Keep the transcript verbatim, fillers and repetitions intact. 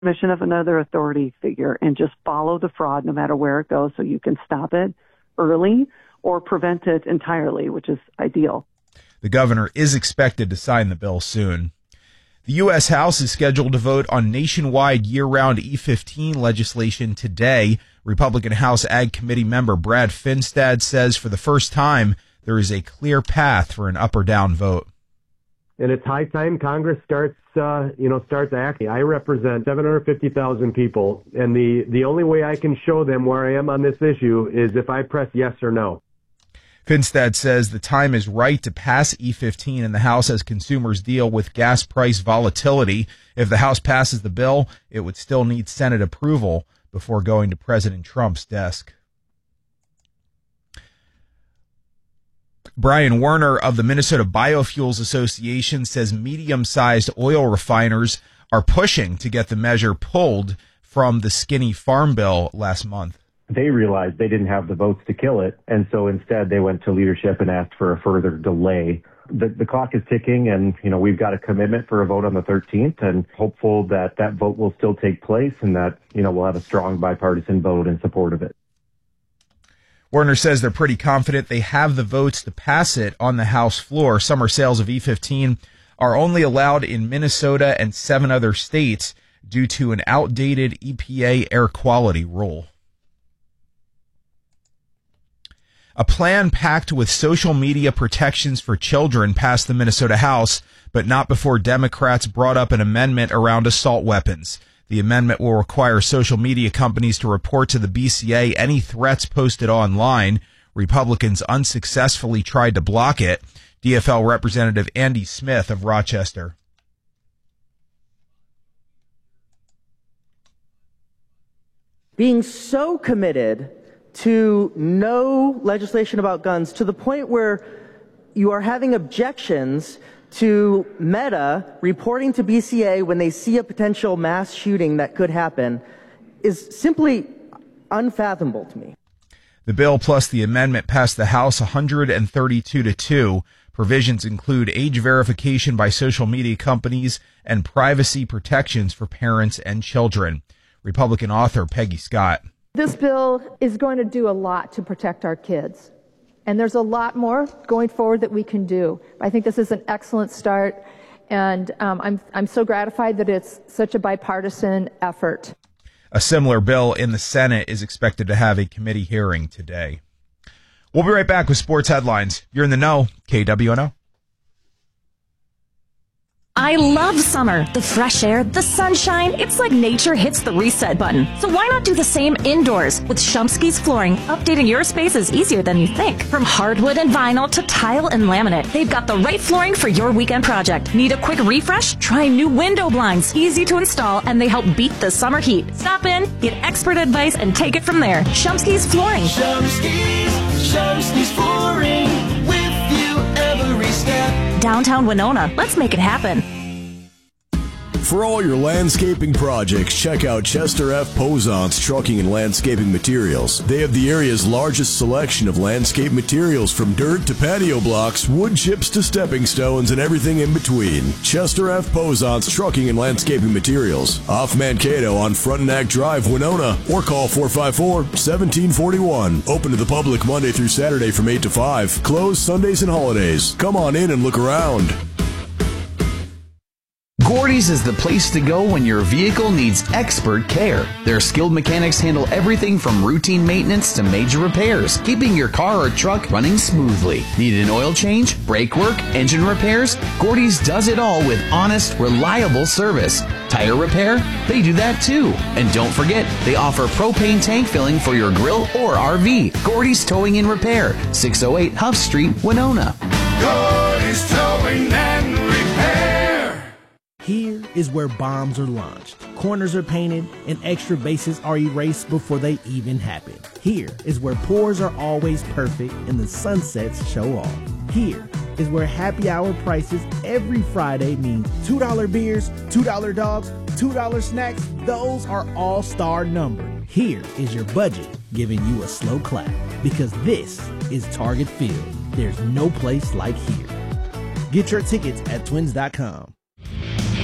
permission of another authority figure and just follow the fraud no matter where it goes so you can stop it early or prevent it entirely, which is ideal. The governor is expected to sign the bill soon. The U S House is scheduled to vote on nationwide year-round E fifteen legislation today. Republican House Ag Committee member Brad Finstad says for the first time there is a clear path for an up or down vote. And it's high time Congress starts, uh, you know, starts acting. I represent seven hundred fifty thousand people, and the, the only way I can show them where I am on this issue is if I press yes or no. Finstad says the time is right to pass E fifteen in the House as consumers deal with gas price volatility. If the House passes the bill, it would still need Senate approval before going to President Trump's desk. Brian Werner of the Minnesota Biofuels Association says medium-sized oil refiners are pushing to get the measure pulled from the skinny farm bill last month. They realized they didn't have the votes to kill it, and so instead they went to leadership and asked for a further delay. The, the clock is ticking, and you know we've got a commitment for a vote on the thirteenth, and hopeful that that vote will still take place and that you know we'll have a strong bipartisan vote in support of it. Werner says they're pretty confident they have the votes to pass it on the House floor. Summer sales of E fifteen are only allowed in Minnesota and seven other states due to an outdated E P A air quality rule. A plan packed with social media protections for children passed the Minnesota House, but not before Democrats brought up an amendment around assault weapons. The amendment will require social media companies to report to the B C A any threats posted online. Republicans unsuccessfully tried to block it. D F L Representative Andy Smith of Rochester. Being so committed to no legislation about guns to the point where you are having objections to Meta reporting to B C A when they see a potential mass shooting that could happen is simply unfathomable to me. The bill plus the amendment passed the House one hundred thirty-two to two. Provisions include age verification by social media companies and privacy protections for parents and children. Republican author Peggy Scott. This bill is going to do a lot to protect our kids. And there's a lot more going forward that we can do. I think this is an excellent start, and um, I'm I'm so gratified that it's such a bipartisan effort. A similar bill in the Senate is expected to have a committee hearing today. We'll be right back with sports headlines. You're in the know, K W N O. I love summer. The fresh air, the sunshine. It's like nature hits the reset button. So why not do the same indoors? With Shumsky's Flooring, updating your space is easier than you think. From hardwood and vinyl to tile and laminate, they've got the right flooring for your weekend project. Need a quick refresh? Try new window blinds. Easy to install, and they help beat the summer heat. Stop in, get expert advice, and take it from there. Shumsky's Flooring. Shumsky's, Shumsky's Flooring, with you every step. Downtown Winona. Let's make it happen. For all your landscaping projects, check out Chester F. Posance Trucking and Landscaping Materials. They have the area's largest selection of landscape materials, from dirt to patio blocks, wood chips to stepping stones, and everything in between. Chester F. Posance Trucking and Landscaping Materials, off Mankato on Frontenac Drive, Winona, or call four five four, one seven four one. Open to the public Monday through Saturday from eight to five. Closed Sundays and holidays. Come on in and look around. Gordy's is the place to go when your vehicle needs expert care. Their skilled mechanics handle everything from routine maintenance to major repairs, keeping your car or truck running smoothly. Need an oil change, brake work, engine repairs? Gordy's does it all with honest, reliable service. Tire repair? They do that too. And don't forget, they offer propane tank filling for your grill or R V. Gordy's Towing and Repair, six oh eight Huff Street, Winona. Gordy's Towing and Repair. Here is where bombs are launched, corners are painted, and extra bases are erased before they even happen. Here is where pours are always perfect and the sunsets show off. Here is where happy hour prices every Friday means two dollar beers, two dollar dogs, two dollar snacks. Those are all star numbered. Here is your budget giving you a slow clap, because this is Target Field. There's no place like here. Get your tickets at twins dot com.